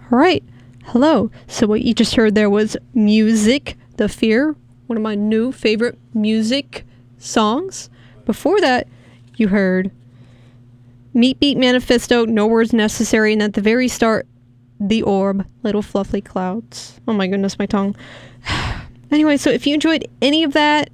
All right. Hello. So what you just heard there was Music, The Fear, one of my new favorite music songs. Before that, you heard Meat Beat Manifesto, No Words Necessary, and at the very start, The Orb, Little Fluffy Clouds. Oh my goodness, my tongue. Anyway, so if you enjoyed any of that,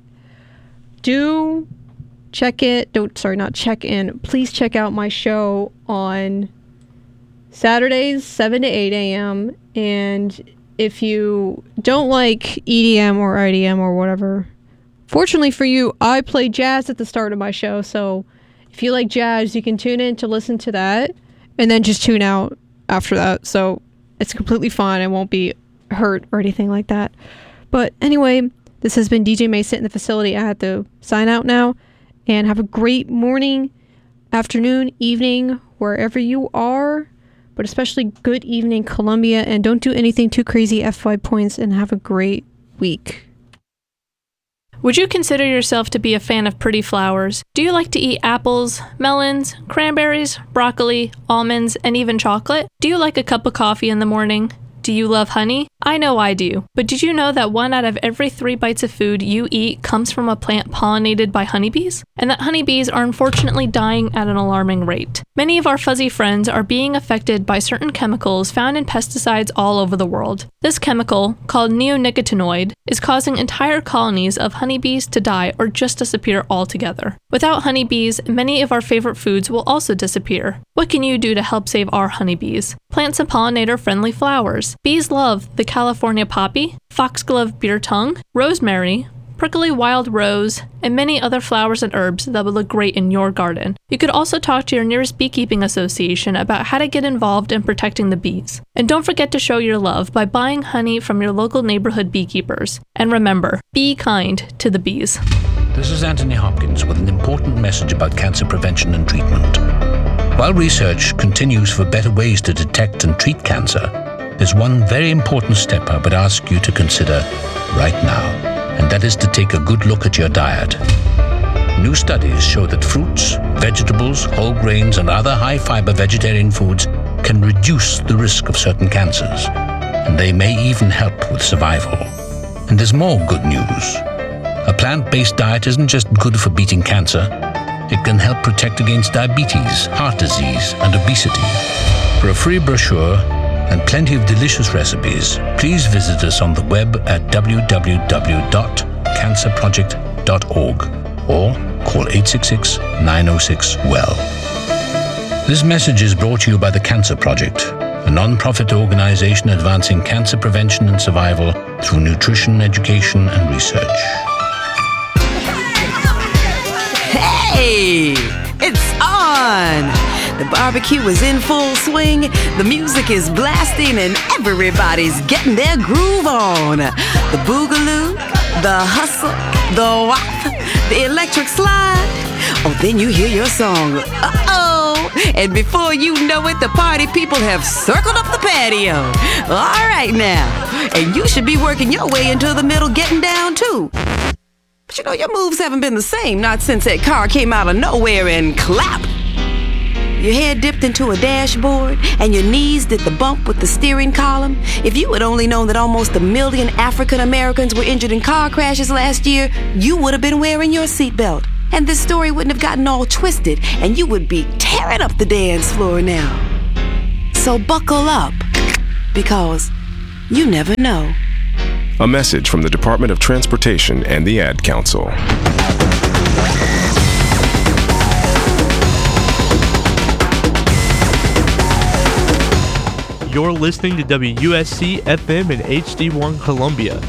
do check it. Not check in. Please check out my show on Saturdays, 7 to 8 a.m. And if you don't like EDM or IDM or whatever, fortunately for you, I play jazz at the start of my show. So if you like jazz, you can tune in to listen to that and then just tune out after that. So it's completely fine. I won't be hurt or anything like that. But anyway, this has been DJ Mason in the facility. I have to sign out now. And have a great morning, afternoon, evening, wherever you are. But especially good evening, Columbia. And don't do anything too crazy, F5 points, and have a great week. Would you consider yourself to be a fan of pretty flowers? Do you like to eat apples, melons, cranberries, broccoli, almonds, and even chocolate? Do you like a cup of coffee in the morning? Do you love honey? I know I do. But did you know that 1 out of every 3 bites of food you eat comes from a plant pollinated by honeybees? And that honeybees are unfortunately dying at an alarming rate. Many of our fuzzy friends are being affected by certain chemicals found in pesticides all over the world. This chemical, called neonicotinoid, is causing entire colonies of honeybees to die or just disappear altogether. Without honeybees, many of our favorite foods will also disappear. What can you do to help save our honeybees? Plant some pollinator-friendly flowers. Bees love the California poppy, foxglove beer tongue, rosemary, prickly wild rose, and many other flowers and herbs that would look great in your garden. You could also talk to your nearest beekeeping association about how to get involved in protecting the bees. And don't forget to show your love by buying honey from your local neighborhood beekeepers. And remember, be kind to the bees. This is Anthony Hopkins with an important message about cancer prevention and treatment. While research continues for better ways to detect and treat cancer, there's one very important step I would ask you to consider right now, and that is to take a good look at your diet. New studies show that fruits, vegetables, whole grains, and other high-fiber vegetarian foods can reduce the risk of certain cancers, and they may even help with survival. And there's more good news. A plant-based diet isn't just good for beating cancer, it can help protect against diabetes, heart disease, and obesity. For a free brochure and plenty of delicious recipes, please visit us on the web at www.cancerproject.org or call 866-906-WELL. This message is brought to you by the Cancer Project, a non-profit organization advancing cancer prevention and survival through nutrition, education, and research. Hey, it's on! The barbecue is in full swing, the music is blasting, and everybody's getting their groove on. The boogaloo, the hustle, the wop, the electric slide. Oh, then you hear your song. Uh-oh! And before you know it, the party people have circled up the patio. All right now. And you should be working your way into the middle, getting down too. But you know, your moves haven't been the same, not since that car came out of nowhere and clap. Your head dipped into a dashboard and your knees did the bump with the steering column. If you had only known that almost 1 million African Americans were injured in car crashes last year, you would have been wearing your seatbelt. And this story wouldn't have gotten all twisted and you would be tearing up the dance floor now. So buckle up, because you never know. A message from the Department of Transportation and the Ad Council. You're listening to WUSC FM and HD1 Columbia.